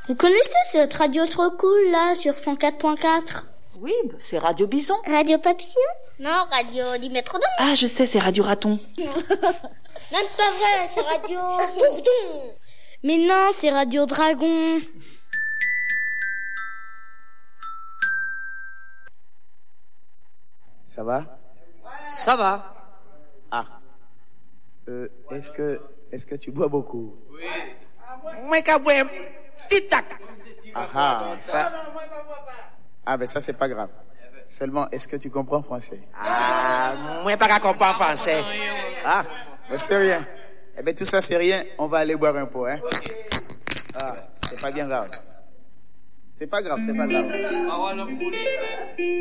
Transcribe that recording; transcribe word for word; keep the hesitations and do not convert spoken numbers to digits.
Vous connaissez cette radio trop cool, là, sur cent quatre point quatre? Oui, c'est Radio Bison. Radio Papillon? Non, Radio du Métrodome. Ah, je sais, c'est Radio Raton. Même pas vrai, c'est Radio Bourdon. Mais non, c'est Radio Dragon. Ça va? Ça va. Ah. Euh, est-ce que, est-ce que tu bois beaucoup? Oui. Moi, qu'à boire, petit tac. Ah ah, ça. Ah, ben ça, c'est pas grave. Seulement, est-ce que tu comprends français? Ah, moi, pas qu'à comprendre français. Ah, ben c'est rien. Eh ben tout ça, c'est rien. On va aller boire un pot, hein? Ah, c'est pas bien grave. C'est pas grave, c'est pas grave.